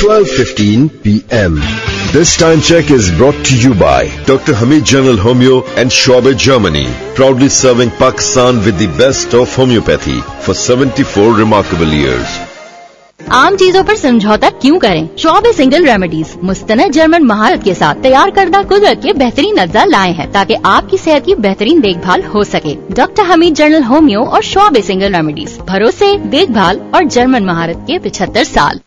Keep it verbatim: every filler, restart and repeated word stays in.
twelve fifteen p m This time check is brought to you by Doctor Hamid General Homeo and Schwabe, Germany, proudly serving Pakistan with the best of homeopathy for seventy-four remarkable years. आम चीजों पर समझौता क्यों करें? शॉबे single remedies मुस्तनद German महारत के साथ तैयार करदा कुदरत के बेहतरीन अज्जा लाए हैं ताकि आपकी सेहत की बेहतरीन देखभाल हो सके। डॉक्टर हमीद जनरल होमियो और शॉबे सिंगल रेमेडीज, भरोसे, देखभाल और जर्मन महारत के पचहत्तर साल।